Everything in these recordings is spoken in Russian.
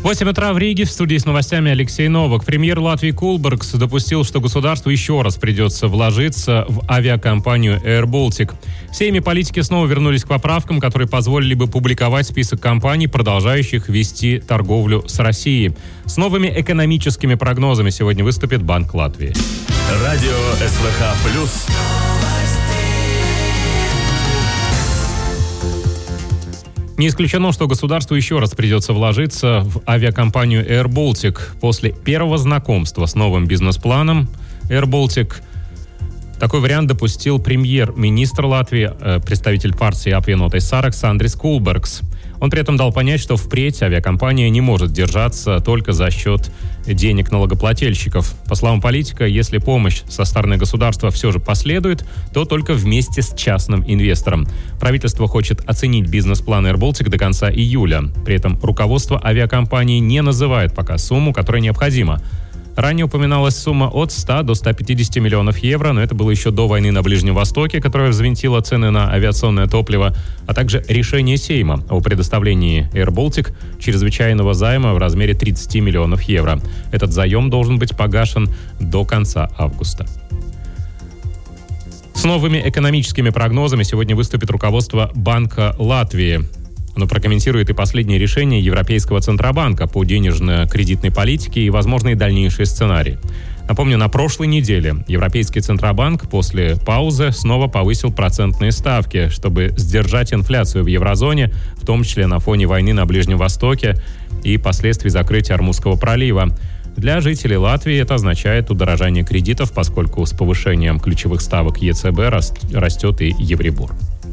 8 утра в Риге. В студии с новостями Алексей Новак. Премьер Латвии Кулбергс допустил, что государству еще раз придется вложиться в авиакомпанию Air Baltic. Все ими политики снова вернулись к поправкам, которые позволили бы публиковать список компаний, продолжающих вести торговлю с Россией. С новыми экономическими прогнозами сегодня выступит Банк Латвии. Радио СВХ+. Не исключено, что государству еще раз придется вложиться в авиакомпанию Air Baltic. После первого знакомства с новым бизнес-планом Air Baltic такой вариант допустил премьер-министр Латвии, представитель партии Apvienotais Saraksts Andris Kulbergs. Он при этом дал понять, что впредь авиакомпания не может держаться только за счет денег налогоплательщиков. По словам политика, если помощь со стороны государства все же последует, то только вместе с частным инвестором. Правительство хочет оценить бизнес-план Air Baltic до конца июля. При этом руководство авиакомпании не называет пока сумму, которая необходима. Ранее упоминалась сумма от 100 до 150 миллионов евро, но это было еще до войны на Ближнем Востоке, которая взвинтила цены на авиационное топливо, а также решение Сейма о предоставлении Air Baltic чрезвычайного займа в размере 30 миллионов евро. Этот заем должен быть погашен до конца августа. С новыми экономическими прогнозами сегодня выступит руководство Банка Латвии. Оно прокомментирует и последние решения Европейского Центробанка по денежно-кредитной политике и возможные дальнейшие сценарии. Напомню, на прошлой неделе Европейский Центробанк после паузы снова повысил процентные ставки, чтобы сдержать инфляцию в еврозоне, в том числе на фоне войны на Ближнем Востоке и последствий закрытия Ормузского пролива. Для жителей Латвии это означает удорожание кредитов, поскольку с повышением ключевых ставок ЕЦБ растет и Еврибор.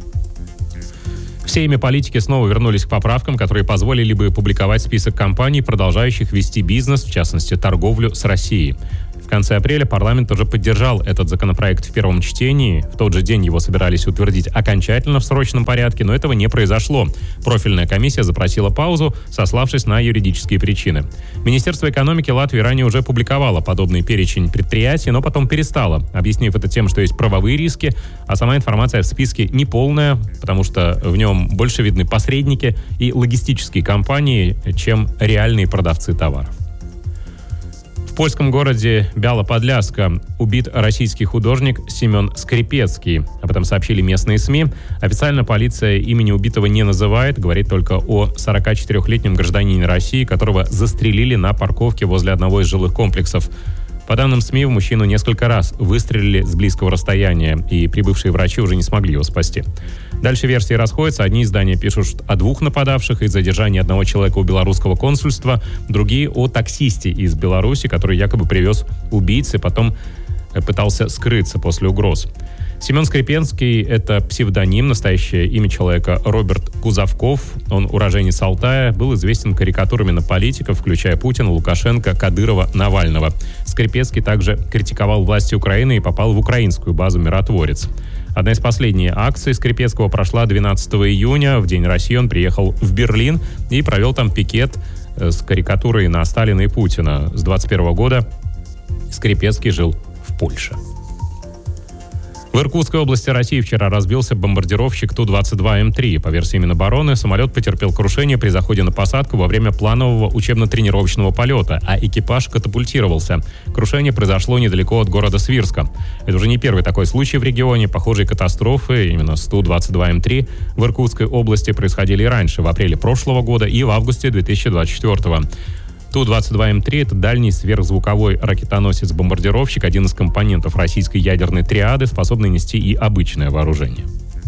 Все ими политики снова вернулись к поправкам, которые позволили бы публиковать список компаний, продолжающих вести бизнес, в частности, торговлю с Россией. В конце апреля парламент уже поддержал этот законопроект в первом чтении. В тот же день его собирались утвердить окончательно в срочном порядке, но этого не произошло. Профильная комиссия запросила паузу, сославшись на юридические причины. Министерство экономики Латвии ранее уже публиковало подобный перечень предприятий, но потом перестало, объяснив это тем, что есть правовые риски, а сама информация в списке неполная, потому что в нем больше видны посредники и логистические компании, чем реальные продавцы товаров. В польском городе Бяла-Подляска убит российский художник Семен Скрипецкий. Об этом сообщили местные СМИ. Официально полиция имени убитого не называет, говорит только о 44-летнем гражданине России, которого застрелили на парковке возле одного из жилых комплексов. По данным СМИ, в мужчину несколько раз выстрелили с близкого расстояния, и прибывшие врачи уже не смогли его спасти. Дальше версии расходятся. Одни издания пишут о 2 нападавших и задержании одного человека у белорусского консульства, другие о таксисте из Беларуси, который якобы привез убийц и потом пытался скрыться после угроз. Семен Скрипецкий – это псевдоним, настоящее имя человека Роберт Кузовков. Он уроженец Алтая, был известен карикатурами на политиков, включая Путина, Лукашенко, Кадырова, Навального. Скрипецкий также критиковал власти Украины и попал в украинскую базу «Миротворец». Одна из последних акций Скрипецкого прошла 12 июня. В День России он приехал в Берлин и провел там пикет с карикатурой на Сталина и Путина. С 21 года Скрипецкий жил в Польше. В Иркутской области России вчера разбился бомбардировщик Ту-22М3. По версии Минобороны, самолет потерпел крушение при заходе на посадку во время планового учебно-тренировочного полета, а экипаж катапультировался. Крушение произошло недалеко от города Свирска. Это уже не первый такой случай в регионе. Похожие катастрофы именно с Ту-22М3 в Иркутской области происходили и раньше, в апреле прошлого года и в августе 2024. Ту-22М3 – это дальний сверхзвуковой ракетоносец-бомбардировщик, один из компонентов российской ядерной триады, способный нести и обычное вооружение.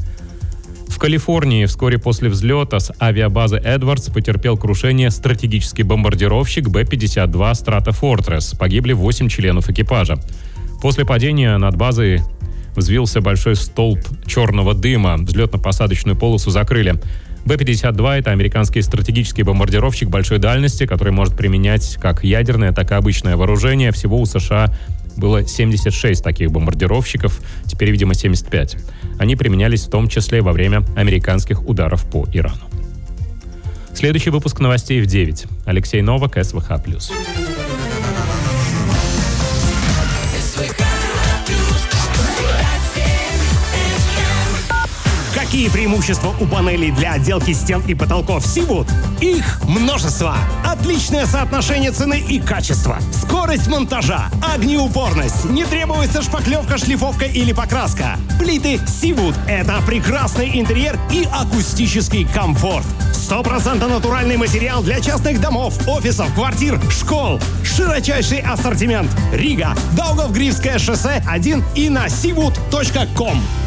В Калифорнии вскоре после взлета с авиабазы Эдвардс потерпел крушение стратегический бомбардировщик Б-52 Stratofortress. Погибли 8 членов экипажа. После падения над базой взвился большой столб черного дыма. Взлетно-посадочную полосу закрыли. Б-52 – это американский стратегический бомбардировщик большой дальности, который может применять как ядерное, так и обычное вооружение. Всего у США было 76 таких бомбардировщиков, теперь, видимо, 75. Они применялись в том числе во время американских ударов по Ирану. Следующий выпуск новостей в 9. Алексей Новак, СВХ+. Какие преимущества у панелей для отделки стен и потолков Seawood? Их множество. Отличное соотношение цены и качества. Скорость монтажа, огнеупорность, не требуется шпаклевка, шлифовка или покраска. Плиты Seawood – это прекрасный интерьер и акустический комфорт. 100% натуральный материал для частных домов, офисов, квартир, школ. Широчайший ассортимент. Рига, Даугавгривское шоссе 1 и на seawood.com.